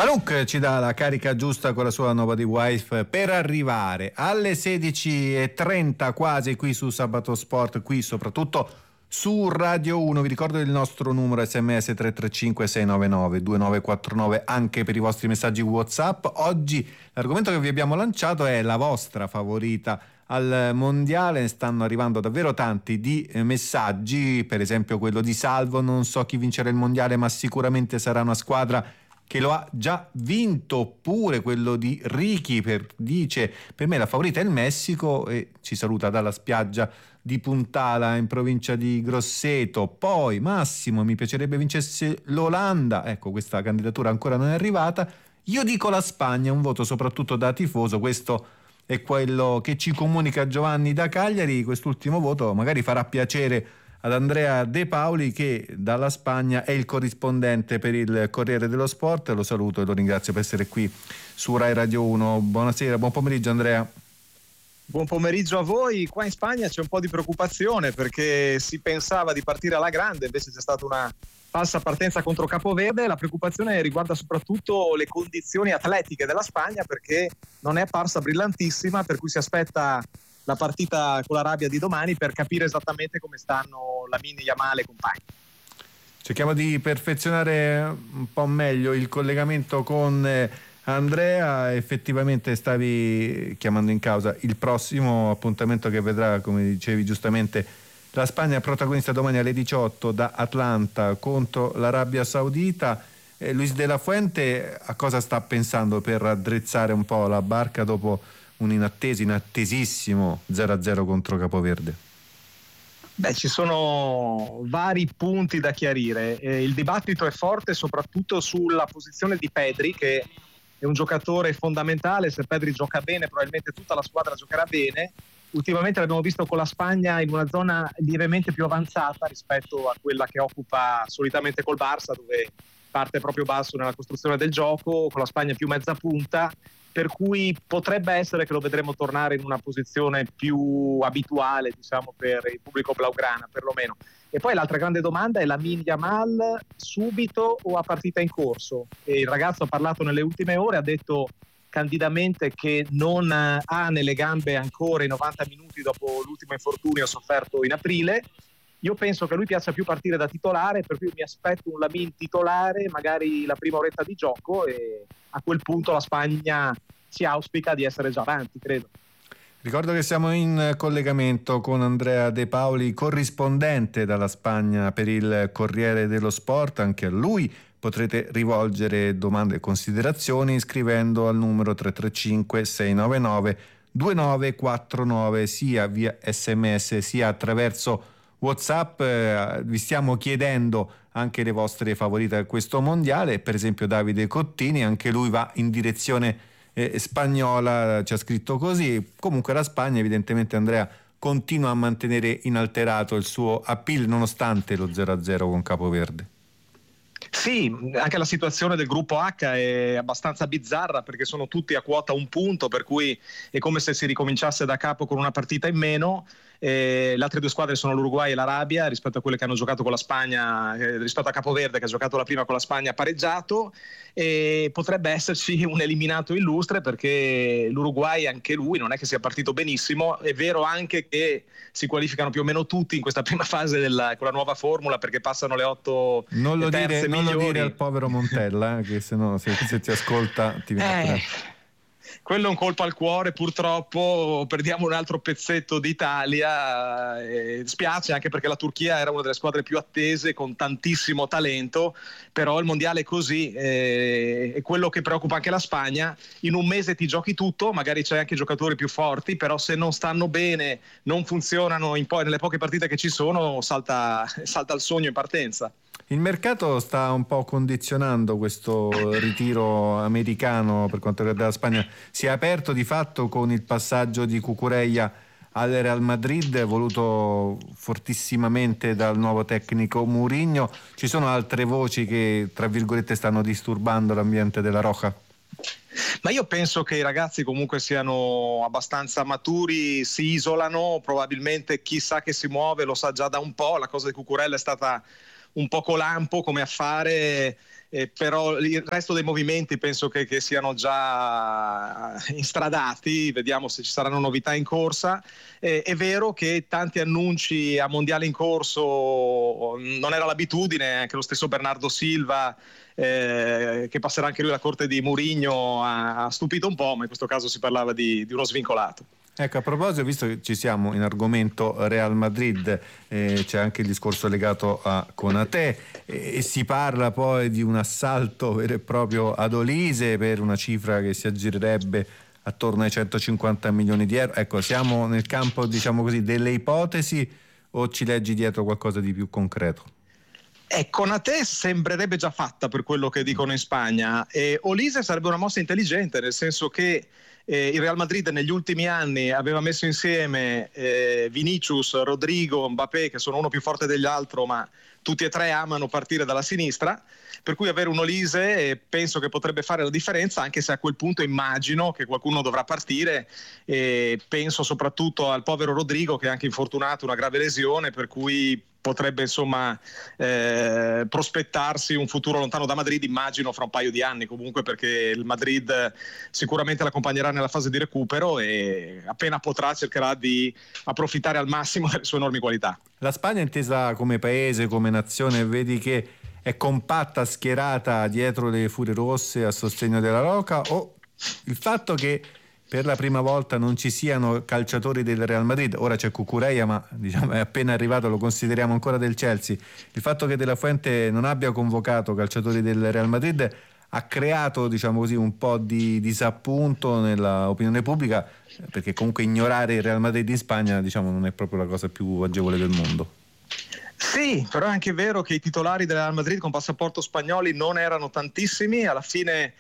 Anouk ci dà la carica giusta con la sua Nobody Wife per arrivare alle 16:30 quasi qui su Sabato Sport, qui soprattutto su Radio 1. Vi ricordo il nostro numero SMS 335 699 2949 anche per i vostri messaggi WhatsApp. Oggi l'argomento che vi abbiamo lanciato è la vostra favorita al mondiale. Stanno arrivando davvero tanti di messaggi, per esempio quello di Salvo: non so chi vincerà il mondiale ma sicuramente sarà una squadra che lo ha già vinto. Oppure quello di Ricky dice: per me la favorita è il Messico, e ci saluta dalla spiaggia di Puntala in provincia di Grosseto. Poi Massimo: mi piacerebbe vincesse l'Olanda. Ecco, questa candidatura ancora non è arrivata. Io dico la Spagna, un voto soprattutto da tifoso. Questo è quello che ci comunica Giovanni da Cagliari. Quest'ultimo voto magari farà piacere ad Andrea De Paoli, che dalla Spagna è il corrispondente per il Corriere dello Sport. Lo saluto e lo ringrazio per essere qui su Rai Radio 1. Buonasera, buon pomeriggio Andrea. Buon pomeriggio a voi. Qua in Spagna c'è un po' di preoccupazione perché si pensava di partire alla grande, invece c'è stata una falsa partenza contro Capoverde. La preoccupazione riguarda soprattutto le condizioni atletiche della Spagna, perché non è apparsa brillantissima, per cui si aspetta la partita con l'Arabia di domani per capire esattamente come stanno Lamine Yamal e compagni. Cerchiamo di perfezionare un po' meglio il collegamento con Andrea. Effettivamente stavi chiamando in causa il prossimo appuntamento che vedrà, come dicevi giustamente, la Spagna protagonista domani alle 18 da Atlanta contro l'Arabia Saudita. Luis de la Fuente a cosa sta pensando per raddrizzare un po' la barca dopo un inattesissimo 0-0 contro Capoverde? Beh, ci sono vari punti da chiarire. Il dibattito è forte soprattutto sulla posizione di Pedri, che è un giocatore fondamentale. Se Pedri gioca bene, probabilmente tutta la squadra giocherà bene. Ultimamente l'abbiamo visto con la Spagna in una zona lievemente più avanzata rispetto a quella che occupa solitamente col Barça, dove parte proprio basso nella costruzione del gioco, con la Spagna più mezza punta, per cui potrebbe essere che lo vedremo tornare in una posizione più abituale, diciamo, per il pubblico blaugrana perlomeno. E poi l'altra grande domanda è: Lamine Yamal subito o a partita in corso? E il ragazzo ha parlato nelle ultime ore, ha detto candidamente che non ha nelle gambe ancora i 90 minuti dopo l'ultimo infortunio sofferto in aprile. Io penso che a lui piaccia più partire da titolare, per cui mi aspetto un Lamine titolare, magari la prima oretta di gioco, e a quel punto la Spagna si auspica di essere già avanti, credo. Ricordo che siamo in collegamento con Andrea De Paoli, corrispondente dalla Spagna per il Corriere dello Sport. Anche a lui potrete rivolgere domande e considerazioni scrivendo al numero 335 699 2949 sia via SMS sia attraverso WhatsApp. Vi stiamo chiedendo anche le vostre favorite a questo mondiale. Per esempio Davide Cottini, anche lui va in direzione spagnola, ci ha scritto così. Comunque la Spagna, evidentemente, Andrea, continua a mantenere inalterato il suo appeal nonostante lo 0-0 con Capoverde. Sì, anche la situazione del gruppo H è abbastanza bizzarra, perché sono tutti a quota un punto, per cui è come se si ricominciasse da capo con una partita in meno. Le altre due squadre sono l'Uruguay e l'Arabia, rispetto a quelle che hanno giocato con la Spagna, rispetto a Capoverde che ha giocato la prima con la Spagna pareggiato, e potrebbe esserci un eliminato illustre, perché l'Uruguay anche lui non è che sia partito benissimo. È vero anche che si qualificano più o meno tutti in questa prima fase con la nuova formula, perché passano le 8 terze migliori. Non lo dire al povero Montella, che se ti ascolta ti viene quello è un colpo al cuore. Purtroppo perdiamo un altro pezzetto d'Italia, spiace, anche perché la Turchia era una delle squadre più attese, con tantissimo talento, però il mondiale è così, è quello che preoccupa anche la Spagna. In un mese ti giochi tutto, magari c'è anche giocatori più forti, però se non stanno bene, non funzionano nelle poche partite che ci sono, salta il sogno in partenza. Il mercato sta un po' condizionando questo ritiro americano per quanto riguarda la Spagna. Si è aperto di fatto con il passaggio di Cucurella al Real Madrid, voluto fortissimamente dal nuovo tecnico Mourinho. Ci sono altre voci che, tra virgolette, stanno disturbando l'ambiente della Roja? Ma io penso che i ragazzi comunque siano abbastanza maturi, si isolano, probabilmente chi sa che si muove lo sa già da un po'. La cosa di Cucurella è stata un poco lampo come affare, però il resto dei movimenti penso che siano già instradati, vediamo se ci saranno novità in corsa. È vero che tanti annunci a mondiale in corso non era l'abitudine, anche lo stesso Bernardo Silva che passerà anche lui alla corte di Mourinho ha stupito un po', ma in questo caso si parlava di uno svincolato. Ecco, a proposito, visto che ci siamo in argomento Real Madrid, c'è anche il discorso legato a Konaté, e si parla poi di un assalto vero e proprio ad Olise per una cifra che si aggirerebbe attorno ai 150 milioni di euro. Ecco, siamo nel campo, diciamo così, delle ipotesi, o ci leggi dietro qualcosa di più concreto? Konaté sembrerebbe già fatta, per quello che dicono in Spagna, e Olise sarebbe una mossa intelligente, nel senso che il Real Madrid negli ultimi anni aveva messo insieme Vinicius, Rodrigo, Mbappé, che sono uno più forte degli altri, ma tutti e tre amano partire dalla sinistra, per cui avere un Olise penso che potrebbe fare la differenza, anche se a quel punto immagino che qualcuno dovrà partire, penso soprattutto al povero Rodrigo, che è anche infortunato, una grave lesione, per cui potrebbe insomma prospettarsi un futuro lontano da Madrid, immagino fra un paio di anni comunque, perché il Madrid sicuramente l'accompagnerà nella fase di recupero e appena potrà cercherà di approfittare al massimo delle sue enormi qualità. La Spagna è intesa come paese, come nazione, vedi che è compatta, schierata dietro le Furie Rosse a sostegno della Roca, o il fatto che per la prima volta non ci siano calciatori del Real Madrid? Ora c'è Cucurella, ma diciamo è appena arrivato, lo consideriamo ancora del Chelsea. Il fatto che De La Fuente non abbia convocato calciatori del Real Madrid ha creato, diciamo così, un po' di disappunto nell'opinione pubblica, perché comunque ignorare il Real Madrid in Spagna, diciamo, non è proprio la cosa più agevole del mondo. Sì, però è anche vero che i titolari del Real Madrid con passaporto spagnoli non erano tantissimi. Alla fine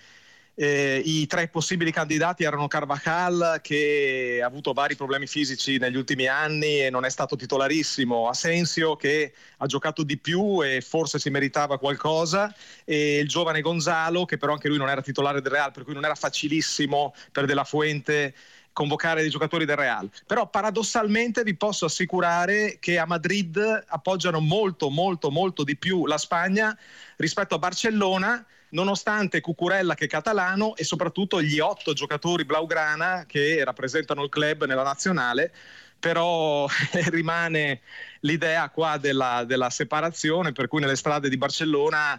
i tre possibili candidati erano Carvajal, che ha avuto vari problemi fisici negli ultimi anni e non è stato titolarissimo, Asensio, che ha giocato di più e forse si meritava qualcosa, e il giovane Gonzalo, che però anche lui non era titolare del Real, per cui non era facilissimo per De La Fuente convocare dei giocatori del Real. Però paradossalmente vi posso assicurare che a Madrid appoggiano molto di più la Spagna rispetto a Barcellona, nonostante Cucurella, che è catalano, e soprattutto gli 8 giocatori blaugrana che rappresentano il club nella nazionale. Però rimane l'idea qua della separazione, per cui nelle strade di Barcellona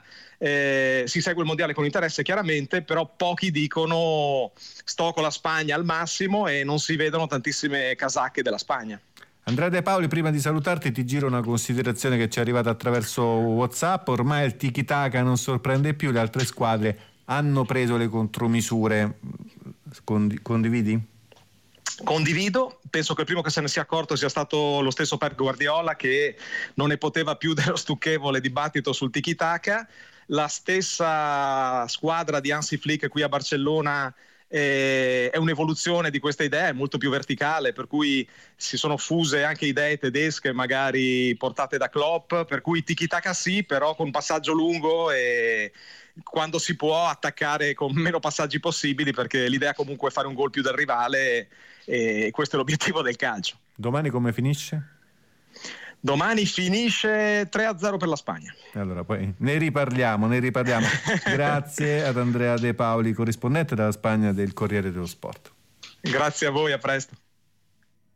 si segue il mondiale con interesse chiaramente, però pochi dicono sto con la Spagna al massimo e non si vedono tantissime casacche della Spagna. Andrea De Paoli, prima di salutarti ti giro una considerazione che ci è arrivata attraverso WhatsApp. Ormai il tiki-taka non sorprende più, le altre squadre hanno preso le contromisure. Condividi? Condivido, penso che il primo che se ne sia accorto sia stato lo stesso Pep Guardiola, che non ne poteva più dello stucchevole dibattito sul tiki-taka. La stessa squadra di Hansi Flick qui a Barcellona è un'evoluzione di questa idea, è molto più verticale, per cui si sono fuse anche idee tedesche magari portate da Klopp, per cui tiki-taka sì, però con passaggio lungo e quando si può attaccare con meno passaggi possibili, perché l'idea comunque è fare un gol più del rivale e questo è l'obiettivo del calcio. Domani come finisce? Domani finisce 3-0 per la Spagna. Allora poi ne riparliamo. Grazie ad Andrea De Paoli, corrispondente dalla Spagna del Corriere dello Sport. Grazie a voi, a presto.